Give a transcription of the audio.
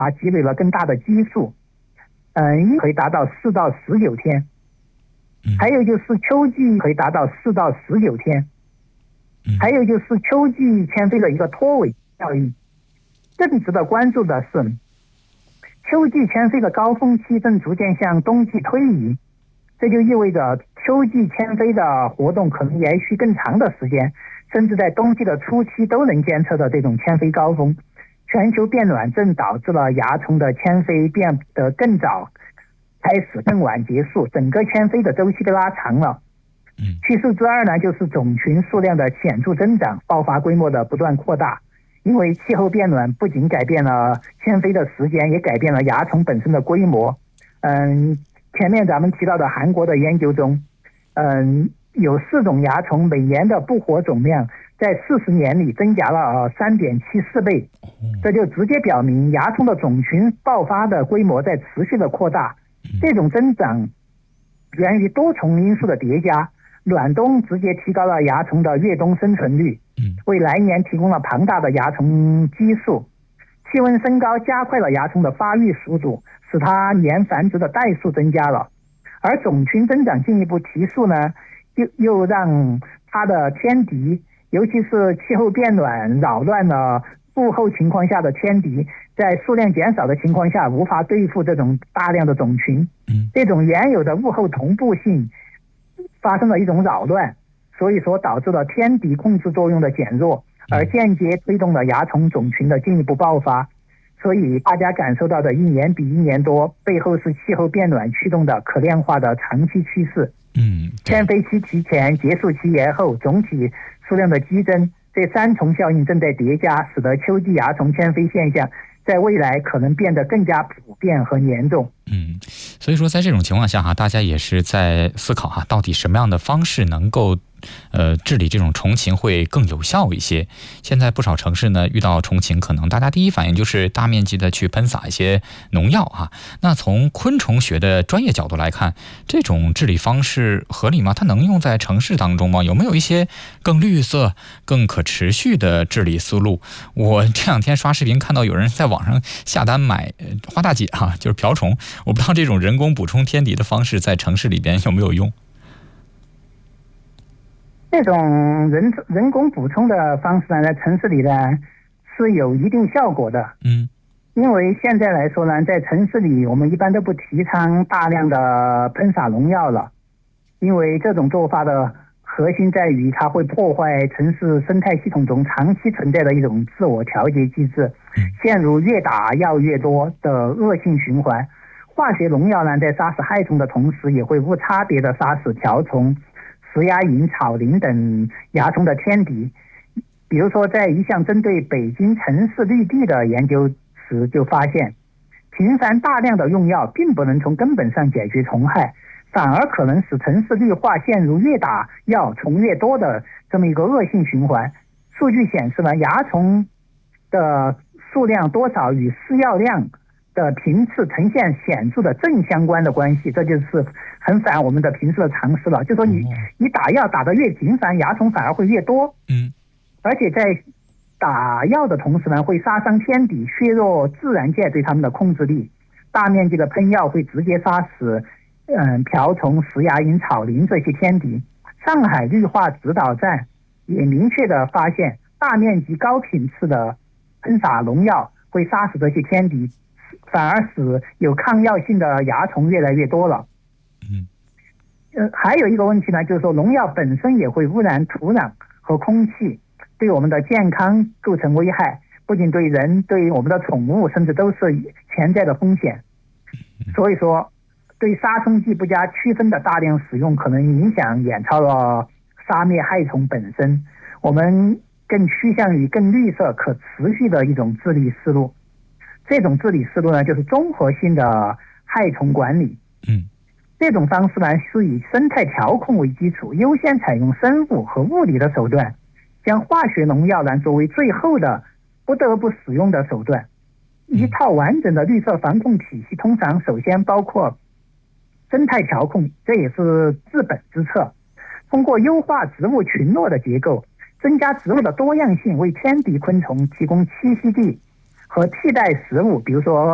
积累了更大的基数，可以达到4到19天，还有就是秋季可以达到4到19天，还有就是秋季迁飞的一个拖尾效应。更值得关注的是，秋季迁飞的高峰期正逐渐向冬季推移，这就意味着秋季迁飞的活动可能延续更长的时间，甚至在冬季的初期都能监测到这种迁飞高峰。全球变暖正导致了蚜虫的迁飞变得更早开始更晚结束，整个迁飞的周期被拉长了。趋势之二呢，就是种群数量的显著增长，爆发规模的不断扩大。因为气候变暖不仅改变了迁飞的时间，也改变了蚜虫本身的规模。前面咱们提到的韩国的研究中，有4种蚜虫每年的捕获总量在40年里增加了3.74倍，这就直接表明蚜虫的种群爆发的规模在持续的扩大。这种增长源于多重因素的叠加，暖冬直接提高了蚜虫的越冬生存率，为来年提供了庞大的蚜虫基数。气温升高加快了蚜虫的发育速度，使它年繁殖的代数增加了，而种群增长进一步提速呢，又让它的天敌，尤其是气候变暖扰乱了物候情况下的天敌，在数量减少的情况下无法对付这种大量的种群，这种原有的物候同步性发生了一种扰乱，所以说导致了天敌控制作用的减弱，而间接推动了蚜虫种群的进一步爆发。所以大家感受到的一年比一年多，背后是气候变暖驱动的可量化的长期趋势。迁飞期提前，结束期延后，总体数量的激增，这3重效应正在叠加，使得秋季蚜虫迁飞现象在未来可能变得更加普遍和严重。 所以说在这种情况下大家也是在思考到底什么样的方式能够治理这种虫禽会更有效一些。现在不少城市呢遇到虫禽，可能大家第一反应就是大面积的去喷洒一些农药那从昆虫学的专业角度来看，这种治理方式合理吗？它能用在城市当中吗？有没有一些更绿色更可持续的治理思路？我这2天刷视频看到有人在网上下单买花大姐就是瓢虫，我不知道这种人工补充天敌的方式在城市里边有没有用。 这种人工补充的方式呢，在城市里呢是有一定效果的。因为现在来说呢，在城市里我们一般都不提倡大量的喷洒农药了，因为这种做法的核心在于它会破坏城市生态系统中长期存在的一种自我调节机制，陷入越打药越多的恶性循环。化学农药呢，在杀死害虫的同时，也会无差别的杀死瓢虫、石鸦蝇、草蛉等蚜虫的天敌。比如说，在一项针对北京城市绿地的研究时就发现，频繁大量的用药并不能从根本上解决虫害，反而可能使城市绿化陷入越打药虫越多的这么一个恶性循环。数据显示呢，蚜虫的数量多少与施药量的频次呈现显著的正相关的关系，这就是很反我们的平时的常识了。就说你打药打得越频繁，蚜虫反而会越多。而且在打药的同时呢，会杀伤天敌，削弱自然界对它们的控制力。大面积的喷药会直接杀死瓢虫、石鸦蝇、草蛉这些天敌。上海绿化指导站也明确的发现，大面积高频次的喷洒农药会杀死这些天敌，反而使有抗药性的蚜虫越来越多了。还有一个问题呢，就是说农药本身也会污染土壤和空气，对我们的健康构成危害，不仅对人，对我们的宠物，甚至都是潜在的风险。所以说，对杀虫剂不加区分的大量使用，可能影响远超了杀灭害虫本身。我们更趋向于更绿色、可持续的一种治理思路。这种治理思路呢，就是综合性的害虫管理。这种方式呢，是以生态调控为基础，优先采用生物和物理的手段，将化学农药呢作为最后的不得不使用的手段。一套完整的绿色防控体系，通常首先包括生态调控，这也是治本之策。通过优化植物群落的结构，增加植物的多样性，为天敌昆虫提供栖息地和替代食物，比如说